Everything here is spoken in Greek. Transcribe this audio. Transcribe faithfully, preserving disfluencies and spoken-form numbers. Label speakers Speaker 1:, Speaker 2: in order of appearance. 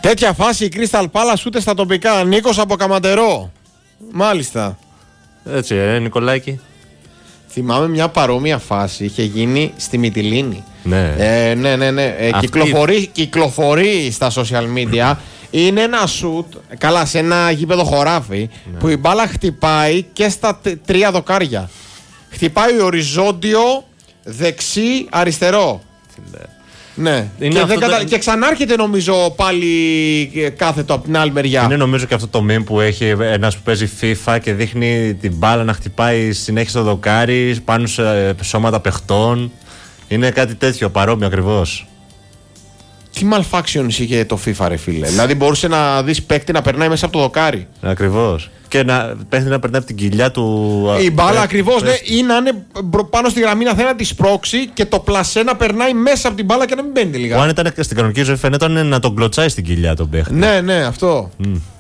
Speaker 1: Τέτοια φάση η Crystal Palace ούτε στα τοπικά. Νίκος από Καματερό. Μάλιστα.
Speaker 2: Έτσι, ε, Νικολάκη.
Speaker 1: Θυμάμαι μια παρόμοια φάση. Είχε γίνει στη Μυτιλήνη.
Speaker 2: Ναι,
Speaker 1: ε, ναι, ναι, ναι. Ε,
Speaker 2: Αυτή...
Speaker 1: κυκλοφορεί, κυκλοφορεί στα social media. Είναι ένα σουτ, καλά, σε ένα γήπεδο χωράφι, ναι, που η μπάλα χτυπάει και στα τρία δοκάρια. Χτυπάει οριζόντιο, δεξί, αριστερό. Ναι. Και, δεν
Speaker 2: το...
Speaker 1: κατα... και ξανάρχεται νομίζω πάλι κάθετο από την άλλη μεριά.
Speaker 2: Είναι νομίζω και αυτό το meme που έχει ένας που παίζει FIFA και δείχνει την μπάλα να χτυπάει συνέχεια στο δοκάρι πάνω σε σώματα παιχτών. Είναι κάτι τέτοιο, παρόμοιο ακριβώς.
Speaker 1: Τι malfunctions είχε το FIFA, ρε φίλε. Δηλαδή μπορούσε να δεις παίκτη να περνάει μέσα από το δοκάρι.
Speaker 2: Ακριβώς. Και να παίχνει να περνάει από την κοιλιά του.
Speaker 1: Η μπάλα ακριβώς, ναι, ή να είναι πάνω στη γραμμή να θέλει να τη σπρώξει και το πλασέ να περνάει μέσα από την μπάλα και να μην μπαίνει λίγα.
Speaker 2: Ο αν ήταν στην κανονική ζωή φαίνεται να τον κλωτσάει στην κοιλιά τον παίχτη.
Speaker 1: Ναι, ναι, αυτό.
Speaker 2: Mm.